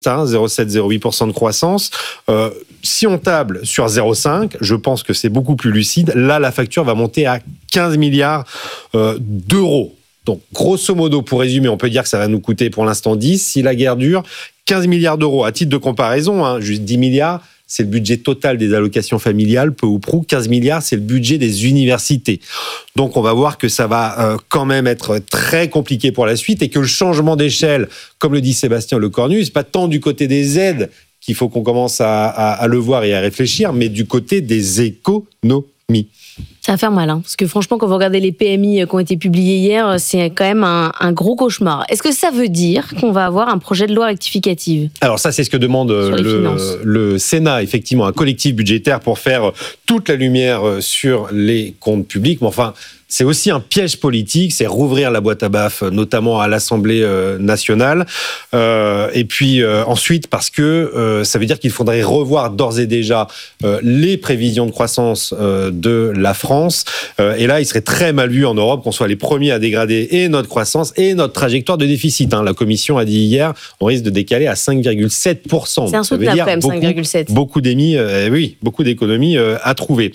0,7-0,8% de croissance. Si on table sur 0,5, je pense que c'est beaucoup plus lucide. Là, la facture va monter à 15 milliards d'euros. Donc, grosso modo, pour résumer, on peut dire que ça va nous coûter pour l'instant 10. Si la guerre dure, 15 milliards d'euros. À titre de comparaison, juste 10 milliards, c'est le budget total des allocations familiales, peu ou prou. 15 milliards, c'est le budget des universités. Donc, on va voir que ça va quand même être très compliqué pour la suite et que le changement d'échelle, comme le dit Sébastien Lecornu, c'est pas tant du côté des aides qu'il faut qu'on commence à le voir et à réfléchir, mais du côté des économies. Ça va faire mal, parce que franchement, quand vous regardez les PMI qui ont été publiés hier, c'est quand même un gros cauchemar. Est-ce que ça veut dire qu'on va avoir un projet de loi rectificative ? Alors ça, c'est ce que demande le Sénat, effectivement, un collectif budgétaire pour faire toute la lumière sur les comptes publics. Mais enfin, c'est aussi un piège politique, c'est rouvrir la boîte à baffe, notamment à l'Assemblée nationale. Et puis ensuite, parce que ça veut dire qu'il faudrait revoir d'ores et déjà les prévisions de croissance de la France. Et là, il serait très mal vu en Europe qu'on soit les premiers à dégrader et notre croissance et notre trajectoire de déficit. La Commission a dit hier, on risque de décaler à 5,7%. C'est insoutenable quand même, 5,7%. Beaucoup d'économies à trouver.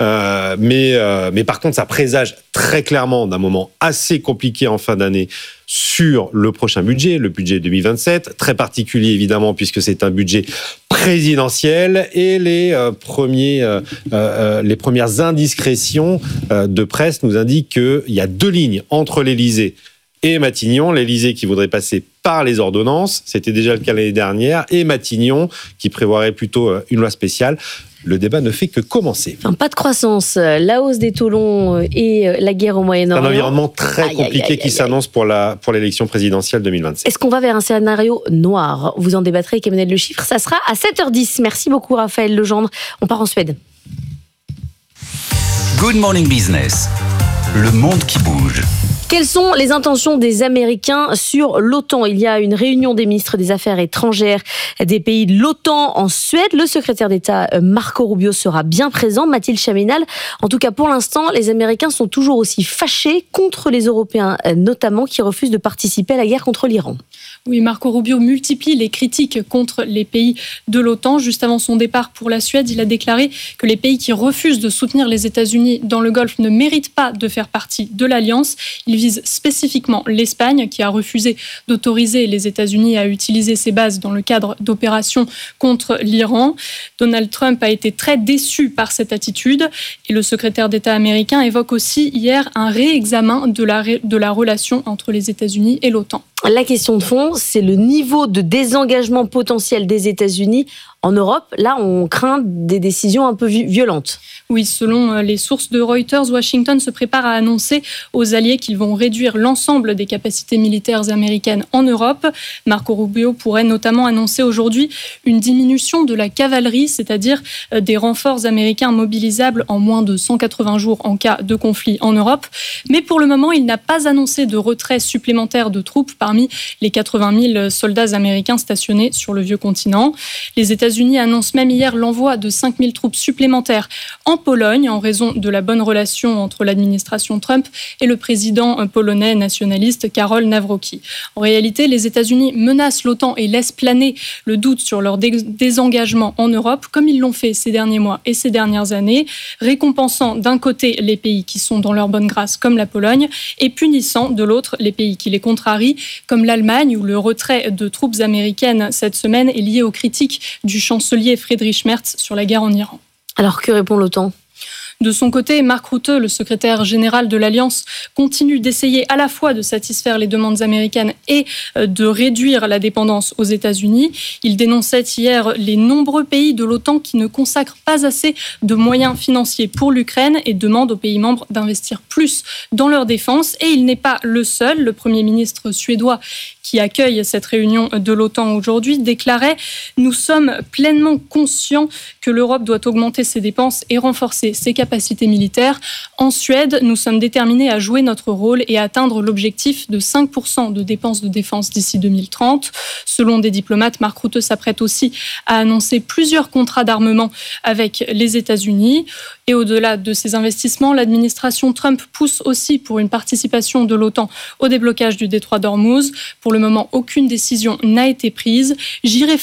Mais par contre, ça présage très clairement d'un moment assez compliqué en fin d'année sur le prochain budget, le budget 2027, très particulier évidemment puisque c'est un budget présidentiel et les premières indiscrétions de presse nous indiquent qu'il y a 2 lignes entre l'Élysée et Matignon. L'Élysée qui voudrait passer par les ordonnances, c'était déjà le cas l'année dernière, et Matignon qui prévoirait plutôt une loi spéciale. Le débat ne fait que commencer. Pas de croissance, la hausse des taux longs et la guerre au Moyen-Orient. C'est un environnement très compliqué qui s'annonce pour l'élection présidentielle 2027. Est-ce qu'on va vers un scénario noir ? Vous en débattrez avec Emmanuel Le Chiffre. Ça sera à 7h10. Merci beaucoup Raphaël Legendre. On part en Suède. Good Morning Business. Le monde qui bouge. Quelles sont les intentions des Américains sur l'OTAN ? Il y a une réunion des ministres des Affaires étrangères des pays de l'OTAN en Suède. Le secrétaire d'État Marco Rubio sera bien présent. Mathilde Chaminal, en tout cas pour l'instant, les Américains sont toujours aussi fâchés contre les Européens, notamment qui refusent de participer à la guerre contre l'Iran. Oui, Marco Rubio multiplie les critiques contre les pays de l'OTAN. Juste avant son départ pour la Suède, il a déclaré que les pays qui refusent de soutenir les États-Unis dans le Golfe ne méritent pas de faire partie de l'Alliance. Il vise spécifiquement l'Espagne, qui a refusé d'autoriser les États-Unis à utiliser ses bases dans le cadre d'opérations contre l'Iran. Donald Trump a été très déçu par cette attitude et le secrétaire d'État américain évoque aussi hier un réexamen de la relation entre les États-Unis et l'OTAN. La question de fond, c'est le niveau de désengagement potentiel des États-Unis en Europe. Là, on craint des décisions un peu violentes. Oui, selon les sources de Reuters, Washington se prépare à annoncer aux alliés qu'ils vont réduire l'ensemble des capacités militaires américaines en Europe. Marco Rubio pourrait notamment annoncer aujourd'hui une diminution de la cavalerie, c'est-à-dire des renforts américains mobilisables en moins de 180 jours en cas de conflit en Europe. Mais pour le moment, il n'a pas annoncé de retrait supplémentaire de troupes parmi les 80 000 soldats américains stationnés sur le vieux continent. Les États-Unis annoncent même hier l'envoi de 5 000 troupes supplémentaires en Pologne en raison de la bonne relation entre l'administration Trump et le président polonais nationaliste Karol Nawrocki. En réalité, les États-Unis menacent l'OTAN et laissent planer le doute sur leur désengagement en Europe, comme ils l'ont fait ces derniers mois et ces dernières années, récompensant d'un côté les pays qui sont dans leur bonne grâce, comme la Pologne, et punissant de l'autre les pays qui les contrarient, comme l'Allemagne, où le retrait de troupes américaines cette semaine est lié aux critiques du chancelier Friedrich Merz sur la guerre en Iran. Alors que répond l'OTAN ? De son côté, Mark Rutte, le secrétaire général de l'Alliance, continue d'essayer à la fois de satisfaire les demandes américaines et de réduire la dépendance aux États-Unis. Il dénonçait hier les nombreux pays de l'OTAN qui ne consacrent pas assez de moyens financiers pour l'Ukraine et demande aux pays membres d'investir plus dans leur défense. Et il n'est pas le seul. Le Premier ministre suédois qui accueille cette réunion de l'OTAN aujourd'hui, déclarait « Nous sommes pleinement conscients que l'Europe doit augmenter ses dépenses et renforcer ses capacités militaires. En Suède, nous sommes déterminés à jouer notre rôle et à atteindre l'objectif de 5% de dépenses de défense d'ici 2030. » Selon des diplomates, Mark Rutte s'apprête aussi à annoncer plusieurs contrats d'armement avec les États-Unis. Et au-delà de ces investissements, l'administration Trump pousse aussi pour une participation de l'OTAN au déblocage du détroit d'Ormuz. Pour le moment, aucune décision n'a été prise. J'irai